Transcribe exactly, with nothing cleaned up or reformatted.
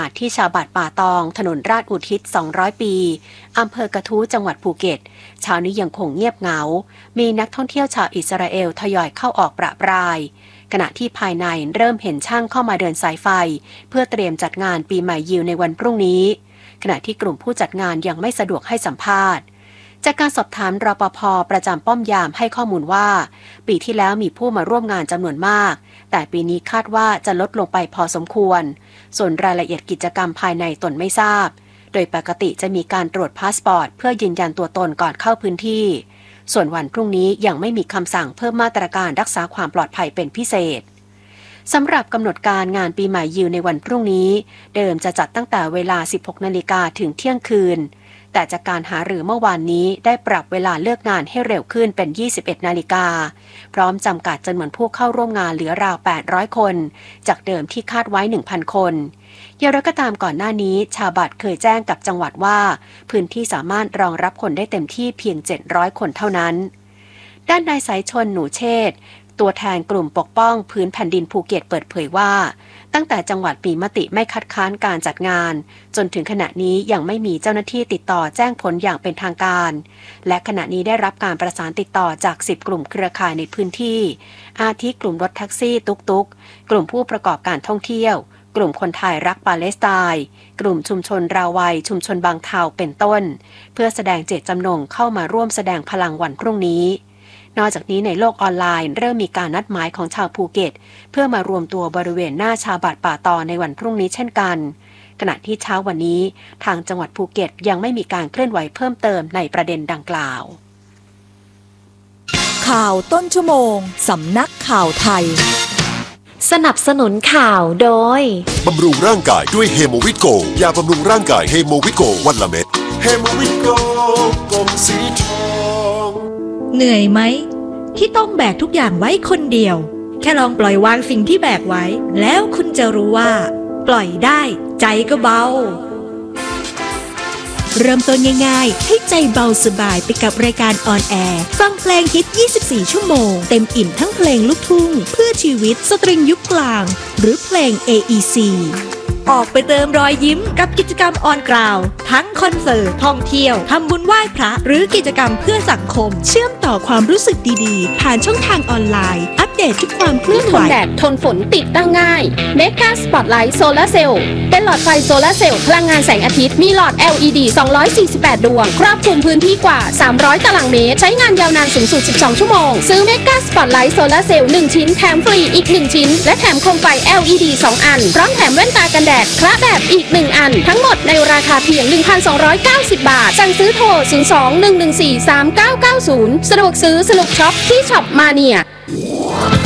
าศที่ชาวบาดป่าตองถนนราชอุทิศสองร้อยปีอำเภอกระทู้จังหวัดภูเก็ตเช้านี้ยังคงเงียบเหงามีนักท่องเที่ยวชาวอิสราเอลทยอยเข้าออกประปรายขณะที่ภายในเริ่มเห็นช่างเข้ามาเดินสายไฟเพื่อเตรียมจัดงานปีใหม่ยิวในวันพรุ่งนี้ขณะที่กลุ่มผู้จัดงานยังไม่สะดวกให้สัมภาษณ์จากการสอบถามรปภ.ประจำป้อมยามให้ข้อมูลว่าปีที่แล้วมีผู้มาร่วมงานจำนวนมากแต่ปีนี้คาดว่าจะลดลงไปพอสมควรส่วนรายละเอียดกิจกรรมภายในตนไม่ทราบโดยปกติจะมีการตรวจพาสปอร์ตเพื่อยืนยันตัวตนก่อนเข้าพื้นที่ส่วนวันพรุ่งนี้ยังไม่มีคำสั่งเพิ่มมาตรการรักษาความปลอดภัยเป็นพิเศษสำหรับกำหนดการงานปีใหม่ยิวในวันพรุ่งนี้เดิมจะจัดตั้งแต่เวลา สิบหกนาฬิกา ถึงเที่ยงคืนแต่จากการหารือเมื่อวานนี้ได้ปรับเวลาเลิกงานให้เร็วขึ้นเป็น ยี่สิบเอ็ดนาฬิกาพร้อมจำกัดจำนวนผู้เข้าร่วมงานเหลือราว แปดร้อย คนจากเดิมที่คาดไว้ หนึ่งพัน คนอย่างไรก็ตามก่อนหน้านี้ชาวบัตรเคยแจ้งกับจังหวัดว่าพื้นที่สามารถรองรับคนได้เต็มที่เพียง เจ็ดร้อย คนเท่านั้นด้านนายสายชนหนูเชษฐ์ตัวแทนกลุ่มปกป้องพื้นแผ่นดินภูเก็ตเปิดเผยว่าตั้งแต่จังหวัดมีมติไม่คัดค้านการจัดงานจนถึงขณะนี้ยังไม่มีเจ้าหน้าที่ติดต่อแจ้งผลอย่างเป็นทางการและขณะนี้ได้รับการประสานติดต่อจากสิบกลุ่มเครือข่ายในพื้นที่อาทิกลุ่มรถแท็กซี่ตุกตุกกลุ่มผู้ประกอบการท่องเที่ยวกลุ่มคนไทยรักปาเลสไตน์กลุ่มชุมชนราวัยชุมชนบางเทาเป็นต้นเพื่อแสดงเจตจำนงเข้ามาร่วมแสดงพลังวันพรุ่งนี้นอกจากนี้ในโลกออนไลน์เริ่มมีการนัดหมายของชาวภูเก็ตเพื่อมารวมตัวบริเวณหน้าชาวบาดป่าตอในวันพรุ่งนี้เช่นกันขณะที่เช้าวันนี้ทางจังหวัดภูเก็ตยังไม่มีการเคลื่อนไหวเพิ่มเติมในประเด็นดังกล่าวข่าวต้นชั่วโมงสำนักข่าวไทยสนับสนุนข่าวโดยบำรุงร่างกายด้วยเฮโมวิตโกยาบำรุงร่างกายเฮโมวิตโกวันละเม็ดเฮโมวิตโกกลมสีทองเหนื่อยไหมที่ต้องแบกทุกอย่างไว้คนเดียวแค่ลองปล่อยวางสิ่งที่แบกไว้แล้วคุณจะรู้ว่าปล่อยได้ใจก็เบาเริ่มต้นง่ายๆให้ใจเบาสบายไปกับรายการออนแอร์ฟังเพลงฮิตยี่สิบสี่ชั่วโมงเต็มอิ่มทั้งเพลงลูกทุ่งเพื่อชีวิตสตริงยุคกลางหรือเพลง เอ อี ซี ออกไปเติมรอยยิ้มกับกิจกรรมออนกราวทั้งคอนเสิร์ตท่องเที่ยวทำบุญไหว้พระหรือกิจกรรมเพื่อสังคมเชื่อมต่อความรู้สึกดีๆผ่านช่องทางออนไลน์อัปเดตทุกความเคลื่อนไหวทนแดดทนฝนติดตั้งง่ายเมกาสปอตไลท์โซลาร์เซลล์เป็นหลอดไฟโซลาร์เซลล์พลังงานแสงอาทิตย์มีหลอด แอล อี ดี สองร้อยสี่สิบแปด ดวงครอบคลุมพื้นที่กว่าสามร้อยตารางเมตรใช้งานยาวนานสูงสุดสิบสองชั่วโมงซื้อเมกาสปอตไลท์โซลาร์เซลล์หนึ่งชิ้นแถมฟรีอีกหนึ่งชิ้นและแถมโคมไฟ แอล อี ดี สองอันพร้อมแถมแว่นตากันแดดคละแบบอีกหนึ่งอันทั้งหมดในราคาเพียง หนึ่งพันสองร้อยเก้าสิบ บาทสั่งซื้อโทรศูนย์ สอง หนึ่ง หนึ่ง สี่ สาม เก้า เก้า ศูนย์สะดวกซื้อสนุกช็อปที่ช็อปมาเนีย